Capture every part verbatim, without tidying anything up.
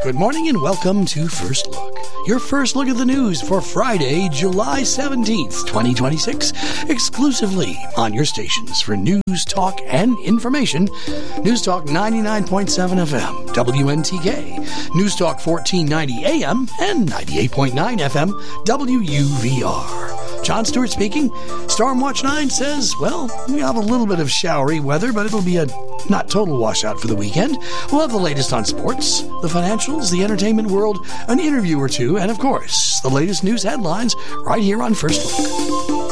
Good morning and welcome to First Look. Your first look at the news for Friday, July seventeenth, twenty twenty-six, exclusively on your stations for news, talk, and information. News Talk ninety-nine point seven F M, W N T K, News Talk fourteen ninety A M, and ninety-eight point nine F M, W U V R. John Stewart speaking. Stormwatch nine says, well, we have a little bit of showery weather, but it'll be a not total washout for the weekend. We'll have the latest on sports, the financials, the entertainment world, an interview or two, and of course, the latest news headlines right here on First Look.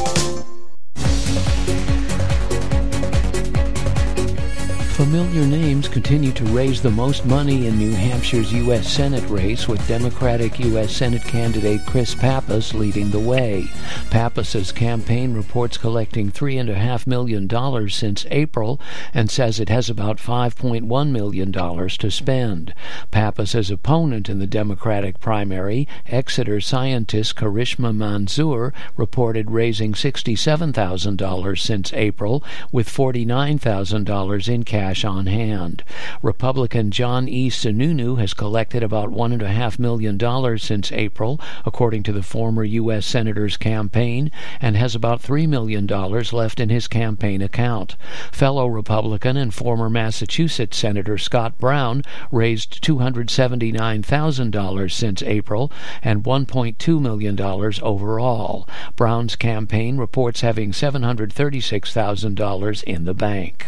Familiar names continue to raise the most money in New Hampshire's U S Senate race, with Democratic U S Senate candidate Chris Pappas leading the way. Pappas's campaign reports collecting three point five million dollars since April and says it has about five point one million dollars to spend. Pappas's opponent in the Democratic primary, Exeter scientist Karishma Manzoor, reported raising sixty-seven thousand dollars since April, with forty-nine thousand dollars in cash on hand. Republican John E. Sununu has collected about one point five million dollars since April, according to the former U S Senator's campaign, and has about three million dollars left in his campaign account. Fellow Republican and former Massachusetts Senator Scott Brown raised two hundred seventy-nine thousand dollars since April and one point two million dollars overall. Brown's campaign reports having seven hundred thirty-six thousand dollars in the bank.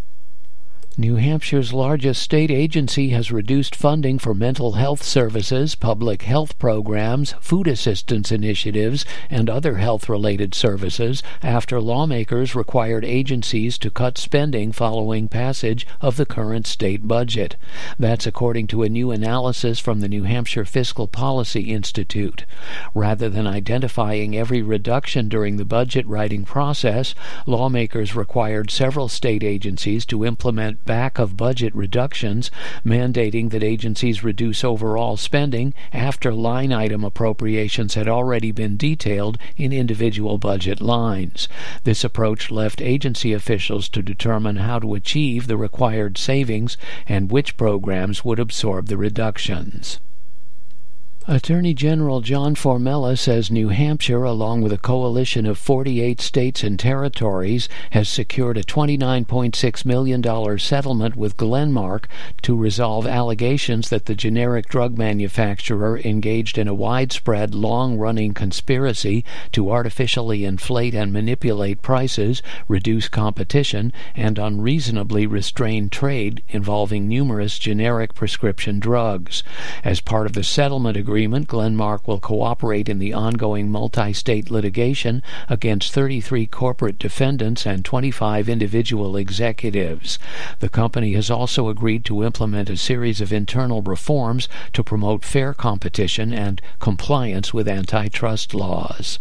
New Hampshire's largest state agency has reduced funding for mental health services, public health programs, food assistance initiatives, and other health-related services after lawmakers required agencies to cut spending following passage of the current state budget. That's according to a new analysis from the New Hampshire Fiscal Policy Institute. Rather than identifying every reduction during the budget writing process, lawmakers required several state agencies to implement back of budget reductions, mandating that agencies reduce overall spending after line item appropriations had already been detailed in individual budget lines. This approach left agency officials to determine how to achieve the required savings and which programs would absorb the reductions. Attorney General John Formella says New Hampshire, along with a coalition of forty-eight states and territories, has secured a twenty-nine point six million dollars settlement with Glenmark to resolve allegations that the generic drug manufacturer engaged in a widespread, long-running conspiracy to artificially inflate and manipulate prices, reduce competition, and unreasonably restrain trade involving numerous generic prescription drugs. As part of the settlement agreement, Glenmark will cooperate in the ongoing multi-state litigation against thirty-three corporate defendants and twenty-five individual executives. The company has also agreed to implement a series of internal reforms to promote fair competition and compliance with antitrust laws.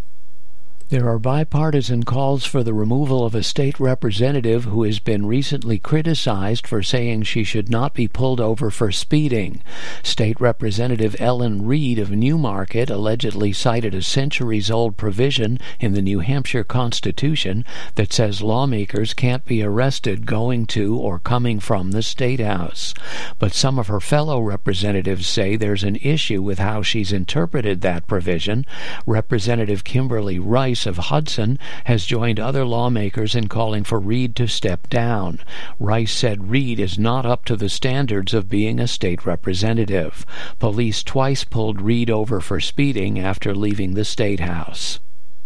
There are bipartisan calls for the removal of a state representative who has been recently criticized for saying she should not be pulled over for speeding. State Representative Ellen Reed of Newmarket allegedly cited a centuries-old provision in the New Hampshire Constitution that says lawmakers can't be arrested going to or coming from the State House. But some of her fellow representatives say there's an issue with how she's interpreted that provision. Representative Kimberly Rice of Hudson has joined other lawmakers in calling for Reed to step down. Rice said Reed is not up to the standards of being a state representative. Police twice pulled Reed over for speeding after leaving the State House.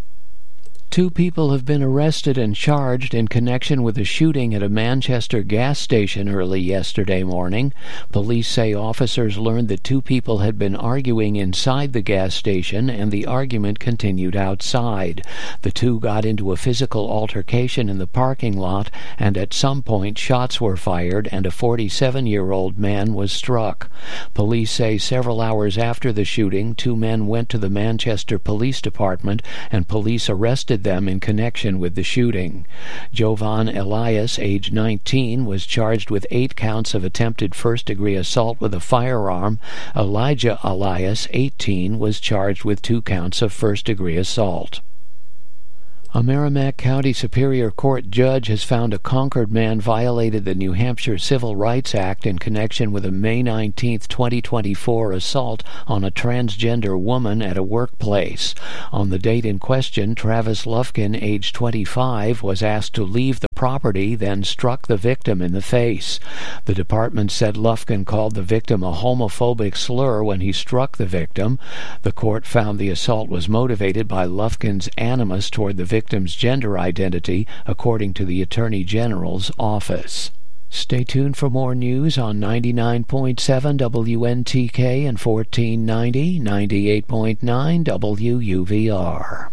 Two people have been arrested and charged in connection with a shooting at a Manchester gas station early yesterday morning. Police say officers learned that two people had been arguing inside the gas station and the argument continued outside. The two got into a physical altercation in the parking lot, and at some point shots were fired and a forty-seven-year-old man was struck. Police say several hours after the shooting, two men went to the Manchester Police Department and police arrested them in connection with the shooting. Jovan Elias, age nineteen, was charged with eight counts of attempted first-degree assault with a firearm. Elijah Elias, eighteen, was charged with two counts of first-degree assault. A Merrimack County Superior Court judge has found a Concord man violated the New Hampshire Civil Rights Act in connection with a May nineteenth, twenty twenty-four assault on a transgender woman at a workplace. On the date in question, Travis Lufkin, age twenty-five, was asked to leave the property, then struck the victim in the face. The department said Lufkin called the victim a homophobic slur when he struck the victim. The court found the assault was motivated by Lufkin's animus toward the victim victim's gender identity, according to the Attorney General's office. Stay tuned for more news on ninety-nine point seven W N T K and fourteen ninety, ninety-eight point nine W U V R.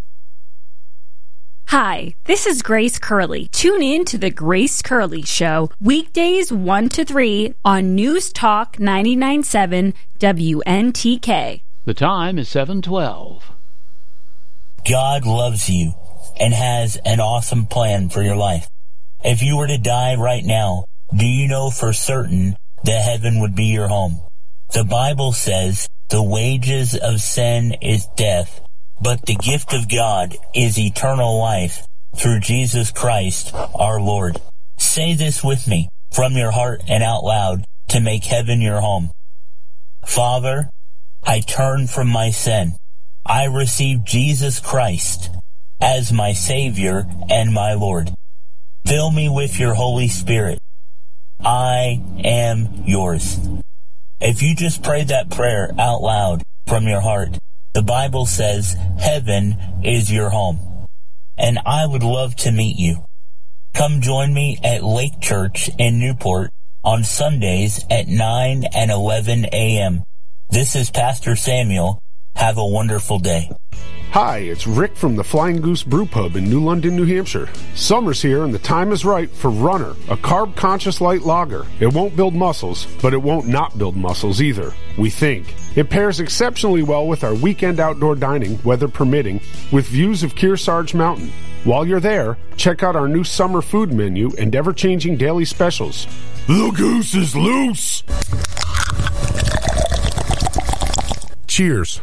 Hi, this is Grace Curley. Tune in to The Grace Curley Show, weekdays one to three on News Talk ninety-nine point seven W N T K. The time is seven twelve. God loves you and has an awesome plan for your life. If you were to die right now, do you know for certain that heaven would be your home? The Bible says the wages of sin is death, but the gift of God is eternal life through Jesus Christ our Lord. Say this with me from your heart and out loud to make heaven your home. Father, I turn from my sin. I receive Jesus Christ as my Savior and my Lord. Fill me with your Holy Spirit. I am yours. If you just prayed that prayer out loud from your heart, the Bible says heaven is your home. And I would love to meet you. Come join me at Lake Church in Newport on Sundays at nine and eleven a.m. This is Pastor Samuel. Have a wonderful day. Hi, it's Rick from the Flying Goose Brew Pub in New London, New Hampshire. Summer's here and the time is right for Runner, a carb-conscious light lager. It won't build muscles, but it won't not build muscles either, we think. It pairs exceptionally well with our weekend outdoor dining, weather permitting, with views of Kearsarge Mountain. While you're there, check out our new summer food menu and ever-changing daily specials. The goose is loose! Cheers.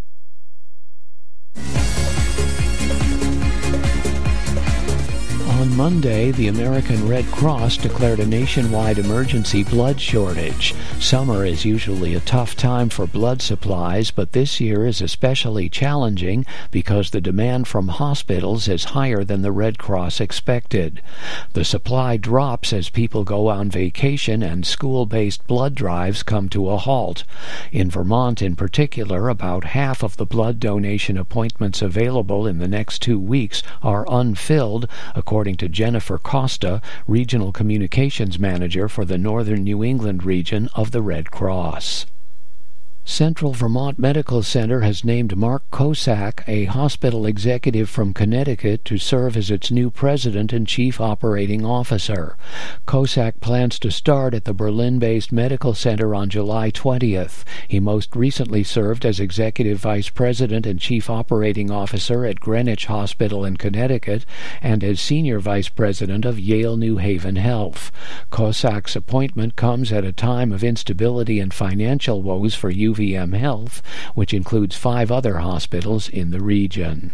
On Monday, the American Red Cross declared a nationwide emergency blood shortage. Summer is usually a tough time for blood supplies, but this year is especially challenging because the demand from hospitals is higher than the Red Cross expected. The supply drops as people go on vacation and school-based blood drives come to a halt. In Vermont in particular, about half of the blood donation appointments available in the next two weeks are unfilled, according to Jennifer Costa, Regional Communications Manager for the Northern New England region of the Red Cross. Central Vermont Medical Center has named Mark Kosak, a hospital executive from Connecticut, to serve as its new president and chief operating officer. Kosak plans to start at the Berlin-based medical center on July twentieth. He most recently served as executive vice president and chief operating officer at Greenwich Hospital in Connecticut and as senior vice president of Yale New Haven Health. Kosak's appointment comes at a time of instability and financial woes for U V M Health, which includes five other hospitals in the region.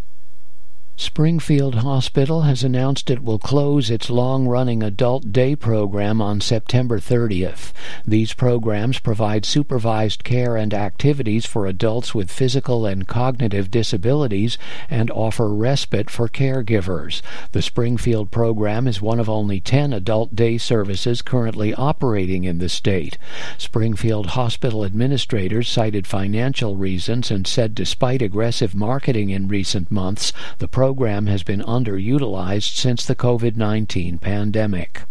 Springfield Hospital has announced it will close its long-running adult day program on September thirtieth. These programs provide supervised care and activities for adults with physical and cognitive disabilities and offer respite for caregivers. The Springfield program is one of only ten adult day services currently operating in the state. Springfield Hospital administrators cited financial reasons and said despite aggressive marketing in recent months, the program program has been underutilized since the COVID nineteen pandemic.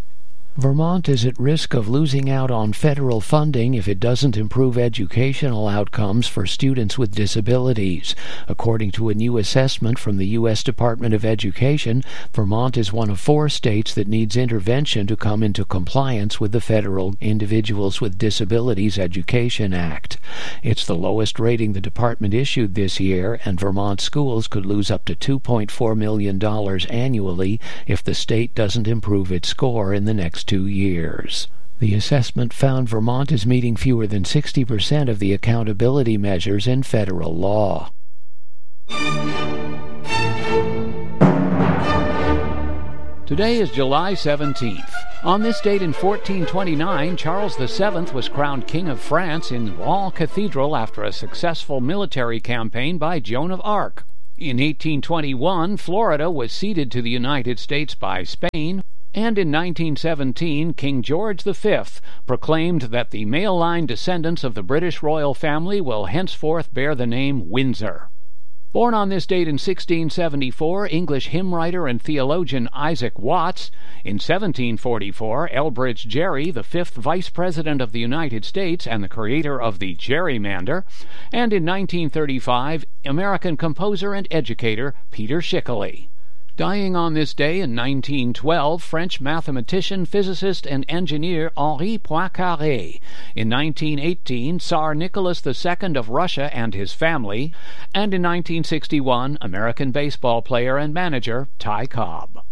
Vermont is at risk of losing out on federal funding if it doesn't improve educational outcomes for students with disabilities. According to a new assessment from the U S Department of Education, Vermont is one of four states that needs intervention to come into compliance with the federal Individuals with Disabilities Education Act. It's the lowest rating the department issued this year, and Vermont schools could lose up to two point four million dollars annually if the state doesn't improve its score in the next two years. The assessment found Vermont is meeting fewer than sixty percent of the accountability measures in federal law. Today is July seventeenth. On this date in fourteen twenty-nine, Charles the Seventh was crowned King of France in Rouen Cathedral after a successful military campaign by Joan of Arc. In eighteen twenty-one, Florida was ceded to the United States by Spain, and in nineteen seventeen, King George the Fifth proclaimed that the male line descendants of the British royal family will henceforth bear the name Windsor. Born on this date in sixteen seventy-four, English hymn writer and theologian Isaac Watts. In seventeen forty-four, Elbridge Gerry, the fifth Vice President of the United States and the creator of the gerrymander. And in nineteen thirty-five, American composer and educator Peter Schickele. Dying on this day in nineteen twelve, French mathematician, physicist, and engineer Henri Poincaré. In nineteen eighteen, Tsar Nicholas the Second of Russia and his family. And in nineteen sixty-one, American baseball player and manager Ty Cobb.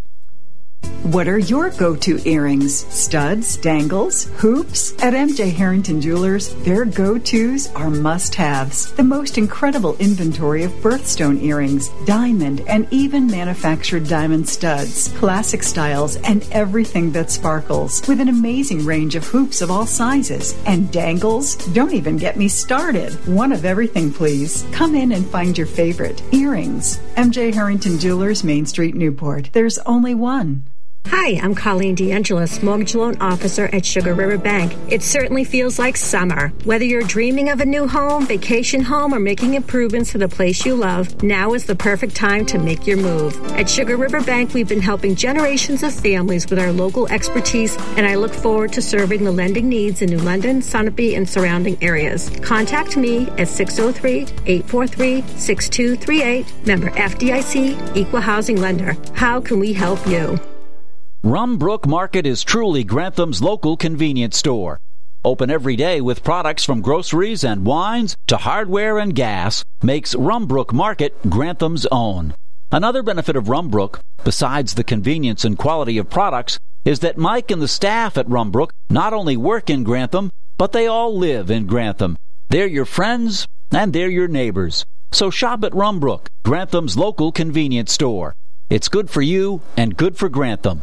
What are your go-to earrings? Studs, dangles, hoops? At M J Harrington Jewelers, their go-tos are must-haves. The most incredible inventory of birthstone earrings, diamond, and even manufactured diamond studs, classic styles, and everything that sparkles, with an amazing range of hoops of all sizes. And dangles? Don't even get me started. One of everything, please. Come in and find your favorite. Earrings. M J Harrington Jewelers, Main Street, Newport. There's only one. Hi, I'm Colleen DeAngelis, Mortgage Loan Officer at Sugar River Bank. It certainly feels like summer. Whether you're dreaming of a new home, vacation home, or making improvements to the place you love, now is the perfect time to make your move. At Sugar River Bank, we've been helping generations of families with our local expertise, and I look forward to serving the lending needs in New London, Sunapee, and surrounding areas. Contact me at six oh three, eight four three, six two three eight. Member F D I C, Equal Housing Lender. How can we help you? Rumbrook Market is truly Grantham's local convenience store. Open every day with products from groceries and wines to hardware and gas makes Rumbrook Market Grantham's own. Another benefit of Rumbrook, besides the convenience and quality of products, is that Mike and the staff at Rumbrook not only work in Grantham, but they all live in Grantham. They're your friends and they're your neighbors. So shop at Rumbrook, Grantham's local convenience store. It's good for you and good for Grantham.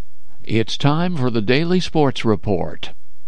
It's time for the Daily Sports Report.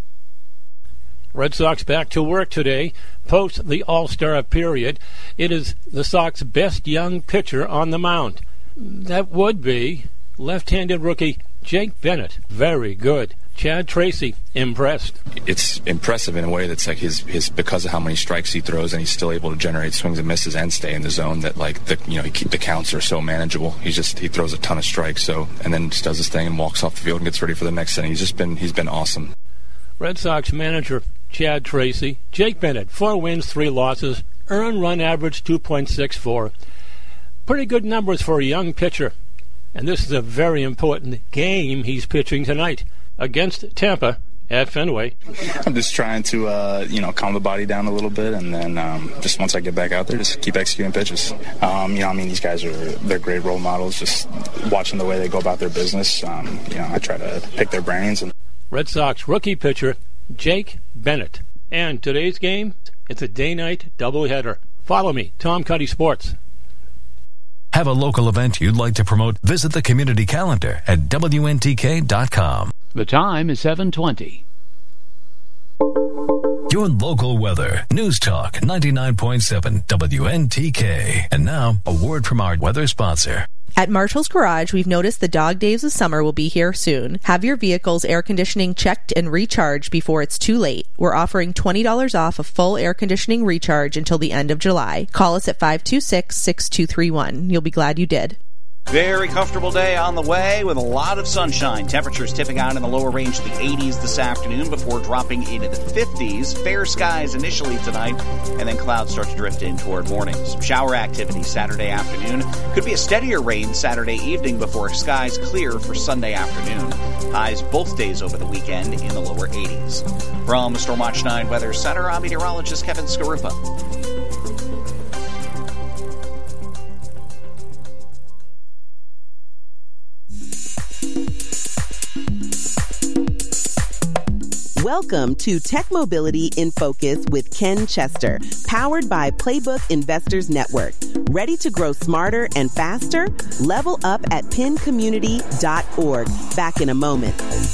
Red Sox back to work today, post the All-Star period. It is the Sox best young pitcher on the mound. That would be left-handed rookie Jake Bennett. Very good. Chad Tracy, impressed. It's impressive in a way that's like his, his because of how many strikes he throws, and he's still able to generate swings and misses and stay in the zone. That like the you know he keep, the counts are so manageable. He's just he throws a ton of strikes, so and then just does his thing and walks off the field and gets ready for the next inning. He's just been he's been awesome. Red Sox manager Chad Tracy, Jake Bennett, four wins, three losses, earned run average two point six four. Pretty good numbers for a young pitcher, and this is a very important game he's pitching tonight against Tampa at Fenway. I'm just trying to, uh, you know, calm the body down a little bit, and then um, just once I get back out there, just keep executing pitches. Um, you know, I mean, these guys are they're great role models. Just watching the way they go about their business, um, you know, I try to pick their brains. And Red Sox rookie pitcher Jake Bennett. And today's game, it's a day-night doubleheader. Follow me, Tom Cuddy Sports. Have a local event you'd like to promote? Visit the community calendar at W N T K dot com. The time is seven twenty. Your local weather. News Talk ninety-nine point seven W N T K. And now, a word from our weather sponsor. At Marshall's Garage, we've noticed the dog days of summer will be here soon. Have your vehicle's air conditioning checked and recharged before it's too late. We're offering twenty dollars off a full air conditioning recharge until the end of July. Call us at five two six, six two three one. You'll be glad you did. Very comfortable day on the way with a lot of sunshine. Temperatures tipping out in the lower range of the eighties this afternoon before dropping into the fifties. Fair skies initially tonight, and then clouds start to drift in toward morning. Some shower activity Saturday afternoon. Could be a steadier rain Saturday evening before skies clear for Sunday afternoon. Highs both days over the weekend in the lower eighties. From the Stormwatch nine Weather Center, I'm meteorologist Kevin Skarupa. Welcome to Tech Mobility in Focus with Ken Chester, powered by Playbook Investors Network. Ready to grow smarter and faster? Level up at pin community dot org. Back in a moment.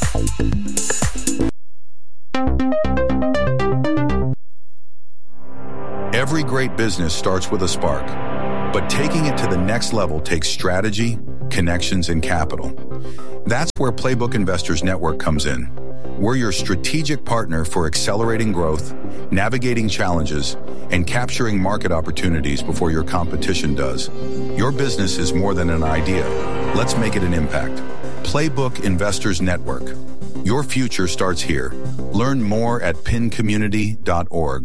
Every great business starts with a spark, but taking it to the next level takes strategy, connections, and capital. That's where Playbook Investors Network comes in. We're your strategic partner for accelerating growth, navigating challenges, and capturing market opportunities before your competition does. Your business is more than an idea. Let's make it an impact. Playbook Investors Network. Your future starts here. Learn more at pin community dot org.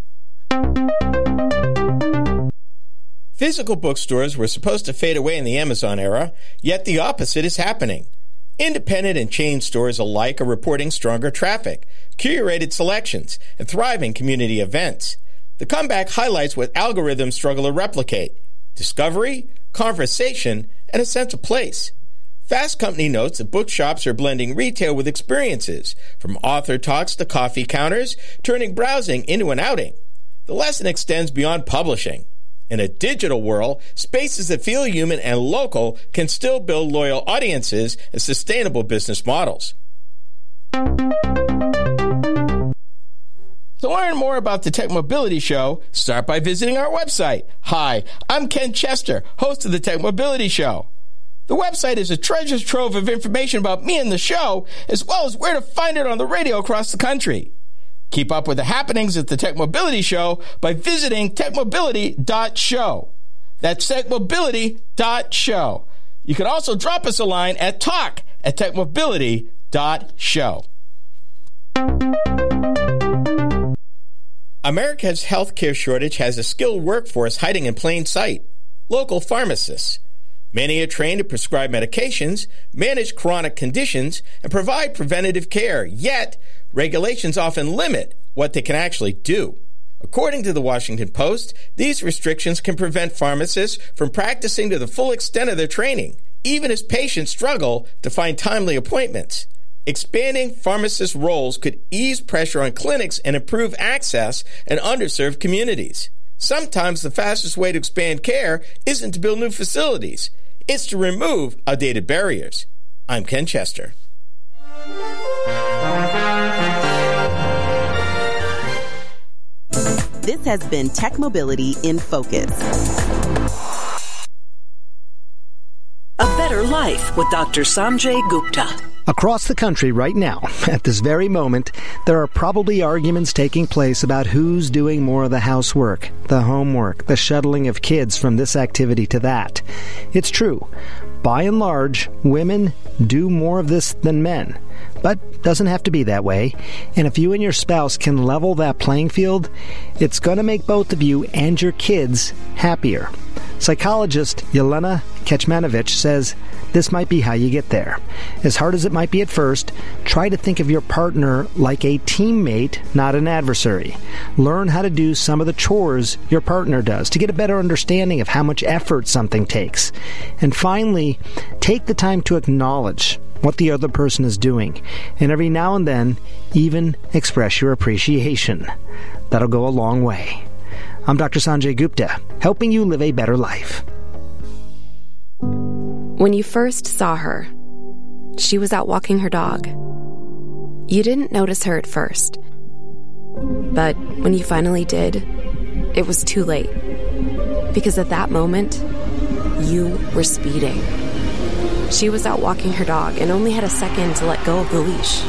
Physical bookstores were supposed to fade away in the Amazon era, yet the opposite is happening. Independent and chain stores alike are reporting stronger traffic, curated selections, and thriving community events. The comeback highlights what algorithms struggle to replicate: discovery, conversation, and a sense of place. Fast Company notes that bookshops are blending retail with experiences, from author talks to coffee counters, turning browsing into an outing. The lesson extends beyond publishing. In a digital world, spaces that feel human and local can still build loyal audiences and sustainable business models. To learn more about the Tech Mobility Show, start by visiting our website. Hi, I'm Ken Chester, host of the Tech Mobility Show. The website is a treasure trove of information about me and the show, as well as where to find it on the radio across the country. Keep up with the happenings at the Tech Mobility Show by visiting tech mobility dot show. That's tech mobility dot show. You can also drop us a line at talk at tech mobility dot show. America's healthcare shortage has a skilled workforce hiding in plain sight: local pharmacists. Many are trained to prescribe medications, manage chronic conditions, and provide preventative care, yet regulations often limit what they can actually do. According to the Washington Post, these restrictions can prevent pharmacists from practicing to the full extent of their training, even as patients struggle to find timely appointments. Expanding pharmacist roles could ease pressure on clinics and improve access in underserved communities. Sometimes the fastest way to expand care isn't to build new facilities. It's to remove outdated barriers. I'm Ken Chester. This has been Tech Mobility in Focus. A better life with Doctor Sanjay Gupta. Across the country right now, at this very moment, there are probably arguments taking place about who's doing more of the housework, the homework, the shuttling of kids from this activity to that. It's true. By and large, women do more of this than men. But doesn't have to be that way. And if you and your spouse can level that playing field, it's going to make both of you and your kids happier. Psychologist Yelena Kecmanovic says this might be how you get there. As hard as it might be at first, try to think of your partner like a teammate, not an adversary. Learn how to do some of the chores your partner does to get a better understanding of how much effort something takes. And finally, take the time to acknowledge what the other person is doing, and every now and then, even express your appreciation. That'll go a long way. I'm Doctor Sanjay Gupta, helping you live a better life. When you first saw her, she was out walking her dog. You didn't notice her at first, but when you finally did, it was too late. Because at that moment, you were speeding. She was out walking her dog and only had a second to let go of the leash.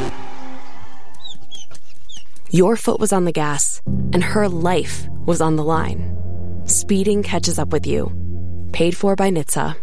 Your foot was on the gas, and her life was on the line. Speeding catches up with you. Paid for by N H T S A.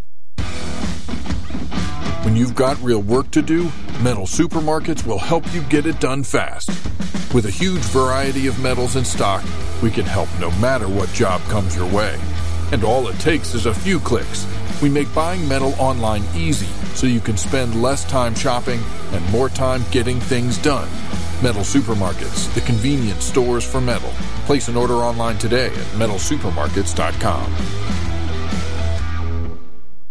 When you've got real work to do, Metal Supermarkets will help you get it done fast. With a huge variety of metals in stock, we can help no matter what job comes your way. And all it takes is a few clicks. We make buying metal online easy so you can spend less time shopping and more time getting things done. Metal Supermarkets, the convenience stores for metal. Place an order online today at metal supermarkets dot com.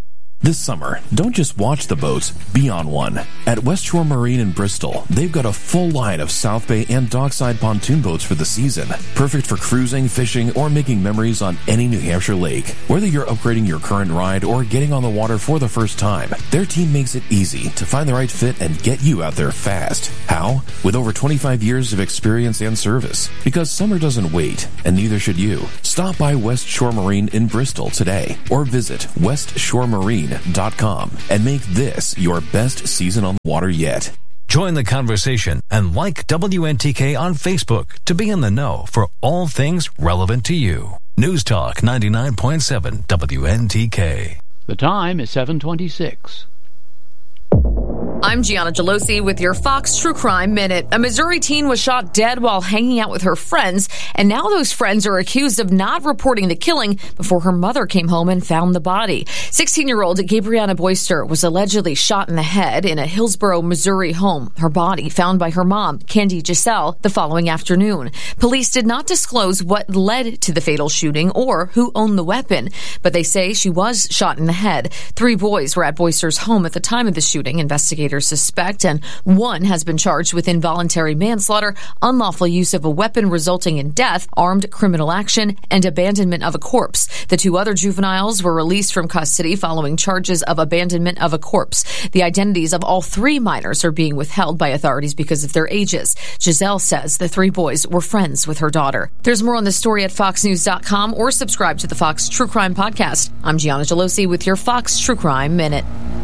This summer, don't just watch the boats, be on one. At West Shore Marine in Bristol, they've got a full line of South Bay and dockside pontoon boats for the season. Perfect for cruising, fishing, or making memories on any New Hampshire lake. Whether you're upgrading your current ride or getting on the water for the first time, their team makes it easy to find the right fit and get you out there fast. How? With over twenty-five years of experience and service. Because summer doesn't wait, and neither should you. Stop by West Shore Marine in Bristol today, or visit west shore marine dot com and make this your best season on the water yet. Join the conversation and like W N T K on Facebook to be in the know for all things relevant to you. News Talk ninety-nine point seven W N T K. The time is seven twenty-six. I'm Gianna Gelosi with your Fox True Crime Minute. A Missouri teen was shot dead while hanging out with her friends, and now those friends are accused of not reporting the killing before her mother came home and found the body. sixteen-year-old Gabriana Boyster was allegedly shot in the head in a Hillsboro, Missouri home. Her body found by her mom, Candy Giselle, the following afternoon. Police did not disclose what led to the fatal shooting or who owned the weapon, but they say she was shot in the head. Three boys were at Boyster's home at the time of the shooting. Investigators suspect, and one has been charged with involuntary manslaughter, unlawful use of a weapon resulting in death, armed criminal action, and abandonment of a corpse. The two other juveniles were released from custody following charges of abandonment of a corpse. The identities of all three minors are being withheld by authorities because of their ages. Giselle says the three boys were friends with her daughter. There's more on this story at fox news dot com or subscribe to the Fox True Crime Podcast. I'm Gianna Gelosi with your Fox True Crime Minute.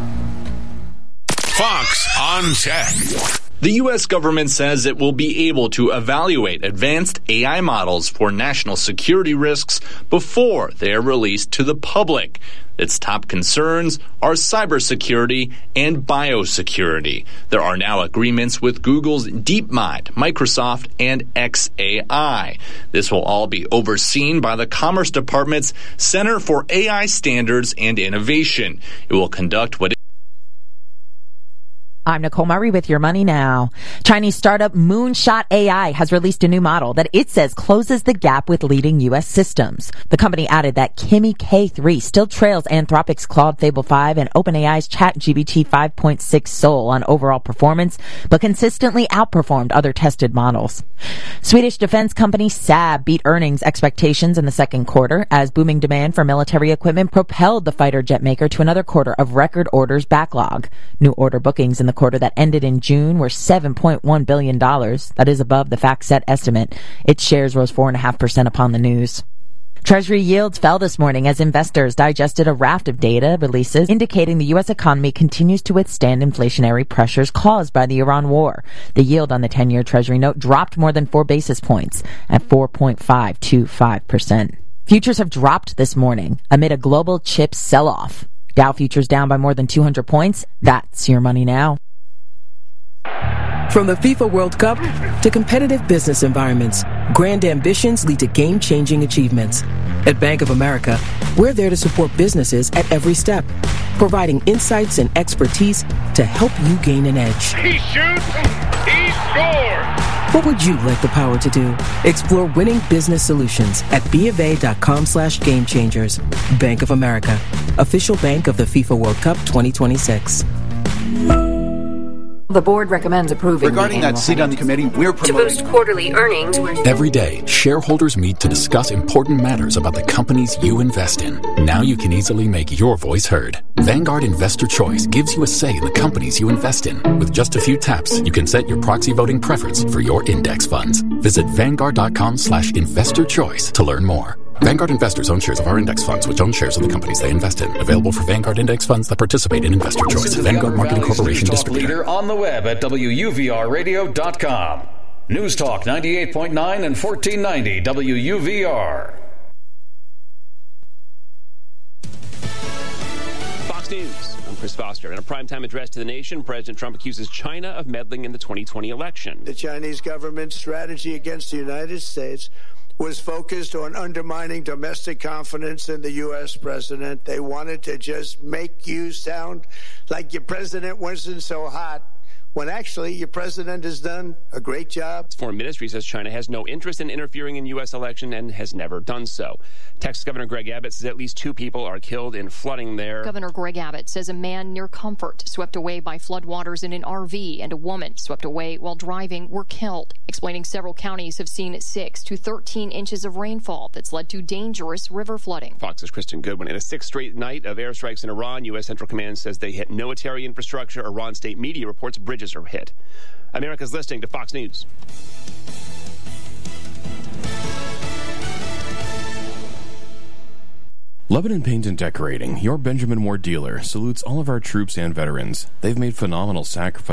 Fox on Tech. The U S government says it will be able to evaluate advanced A I models for national security risks before they are released to the public. Its top concerns are cybersecurity and biosecurity. There are now agreements with Google's DeepMind, Microsoft, and X A I. This will all be overseen by the Commerce Department's Center for A I Standards and Innovation. It will conduct what I'm Nicole Murray with Your Money Now. Chinese startup Moonshot A I has released a new model that it says closes the gap with leading U S systems. The company added that Kimi K three still trails Anthropic's Claude Fable five and OpenAI's ChatGPT five point six Sol on overall performance, but consistently outperformed other tested models. Swedish defense company Saab beat earnings expectations in the second quarter as booming demand for military equipment propelled the fighter jet maker to another quarter of record orders backlog. New order bookings in the quarter that ended in June were seven point one billion dollars. That is above the FactSet estimate. Its shares rose four point five percent upon the news. Treasury yields fell this morning as investors digested a raft of data releases indicating the U S economy continues to withstand inflationary pressures caused by the Iran war. The yield on the ten-year Treasury note dropped more than four basis points at four point five two five percent. Futures have dropped this morning amid a global chip sell-off. Dow futures down by more than two hundred points. That's Your Money Now. From the FIFA World Cup to competitive business environments, grand ambitions lead to game-changing achievements. At Bank of America, we're there to support businesses at every step, providing insights and expertise to help you gain an edge. He shoots, he scores! What would you like the power to do? Explore winning business solutions at BofA.com slash game changers. Bank of America, official bank of the FIFA World Cup twenty twenty-six. The board recommends approving regarding that seat on the committee. We're promoting to boost quarterly earnings. Every day, shareholders meet to discuss important matters about the companies you invest in. Now you can easily make your voice heard. Vanguard Investor Choice gives you a say in the companies you invest in. With just a few taps, you can set your proxy voting preference for your index funds. Visit vanguard.com slash investor choice to learn more. Vanguard investors own shares of our index funds, which own shares of the companies they invest in. Available for Vanguard index funds that participate in Investor Choice. Vanguard Marketing Corporation Distributor. Leader on the web at W U V R radio dot com. News Talk ninety-eight point nine and fourteen ninety W U V R. Fox News. I'm Chris Foster. In a primetime address to the nation, President Trump accuses China of meddling in the twenty twenty election. The Chinese government's strategy against the United States was focused on undermining domestic confidence in the U S president. They wanted to just make you sound like your president wasn't so hot when actually your president has done a great job. Foreign Ministry says China has no interest in interfering in U S election and has never done so. Texas Governor Greg Abbott says at least two people are killed in flooding there. Governor Greg Abbott says a man near Comfort swept away by floodwaters in an R V and a woman swept away while driving were killed, explaining several counties have seen six to thirteen inches of rainfall that's led to dangerous river flooding. Fox's Kristen Goodwin. In a sixth straight night of airstrikes in Iran, U S. Central Command says they hit military infrastructure. Iran state media reports bridges are hit. America's listening to Fox News. Lebanon Paint and Decorating, your Benjamin Ward dealer, salutes all of our troops and veterans. They've made phenomenal sacrifices